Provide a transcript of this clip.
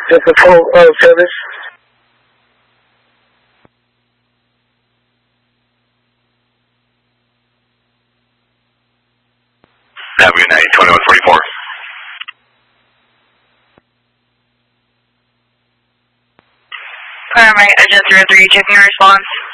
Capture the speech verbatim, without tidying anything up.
Just a full uh, service. Have a good night, twenty-one forty-four. Paramedic, Agent zero three, checking your response.